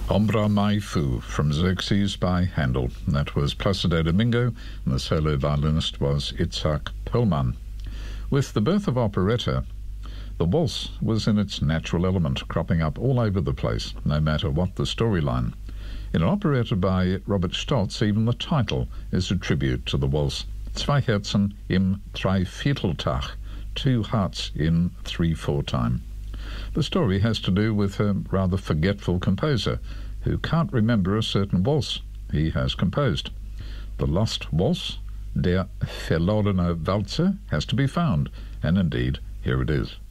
Ombra Mai Fu from Xerxes by Handel. That was Placido Domingo, and the solo violinist was Itzhak Perlman. With the birth of operetta, the waltz was in its natural element, cropping up all over the place, no matter what the storyline. In an operetta by Robert Stolz, even the title is a tribute to the waltz. Zwei Herzen im Dreivierteltakt, 2 hearts in 3/4 time. The story has to do with a rather forgetful composer who can't remember a certain waltz he has composed. The lost waltz, der verlorene Walzer, has to be found, and indeed, here it is.